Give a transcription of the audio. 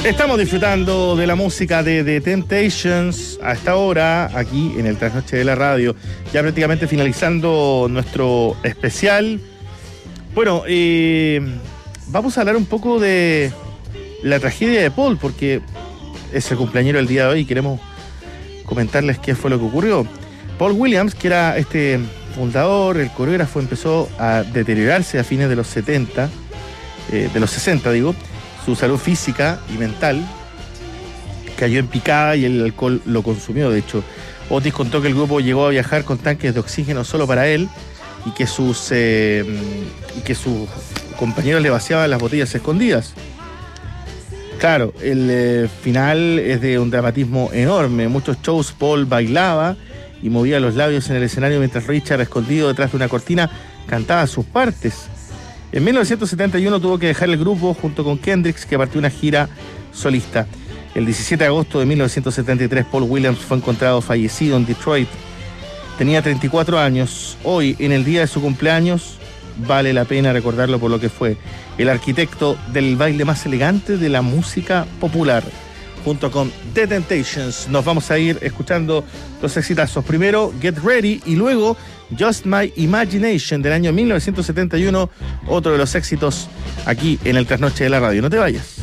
Estamos disfrutando de la música de The Temptations a esta hora, aquí en el Trasnoche de la Radio. Ya prácticamente finalizando nuestro especial. Bueno, vamos a hablar un poco de la tragedia de Paul, porque es el cumpleañero del día de hoy y queremos comentarles qué fue lo que ocurrió. Paul Williams, que era fundador, el coreógrafo, empezó a deteriorarse a fines de los 70, de los 60 digo. Su salud física y mental cayó en picada y el alcohol lo consumió. De hecho, Otis contó que el grupo llegó a viajar con tanques de oxígeno solo para él y que sus compañeros le vaciaban las botellas escondidas. Claro, el final es de un dramatismo enorme. En muchos shows Paul bailaba y movía los labios en el escenario mientras Richard, escondido detrás de una cortina, cantaba sus partes. En 1971 tuvo que dejar el grupo junto con Kendricks, que partió una gira solista. El 17 de agosto de 1973, Paul Williams fue encontrado fallecido en Detroit. Tenía 34 años. Hoy, en el día de su cumpleaños, vale la pena recordarlo por lo que fue el arquitecto del baile más elegante de la música popular. Junto con The Temptations nos vamos a ir escuchando los exitazos. Primero Get Ready y luego Just My Imagination del año 1971, otro de los éxitos aquí en el Trasnoche de la Radio. No te vayas.